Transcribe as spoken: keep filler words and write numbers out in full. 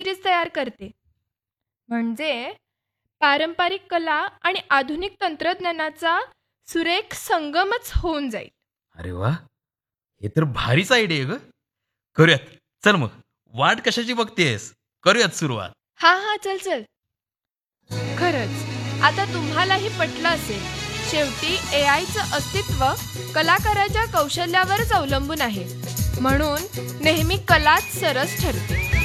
Series तयार करते. म्हणजे पारंपरिक कला आणि आधुनिक तंत्रज्ञानाचा सुरेख संगमच होऊन जाईल. अरे वा, हे तर भारीच आयडिया आहे ग. करूयात. चल मग, वाट कशाची बघतेस, करूयात सुरुवात. हा हा चल चल. खरंच आता तुम्हालाही पटलं असेल, शेवटी ए आयचं अस्तित्व कलाकाराच्या कौशल्यावरच अवलंबून आहे. म्हणून नेहमी कलाच सरस ठरते.